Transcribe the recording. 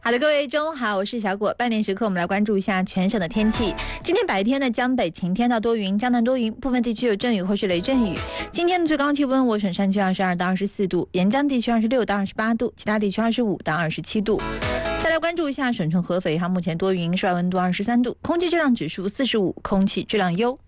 好的，各位中午好，我是小果。半点时刻，我们来关注一下全省的天气。今天白天呢，江北晴天到多云，江南多云，部分地区有阵雨或是雷阵雨。今天的最高气温，我省山区22到24度，沿江地区26到28度，其他地区25到27度。再来关注一下省城合肥，目前多云，室外温度23度，空气质量指数45，空气质量优。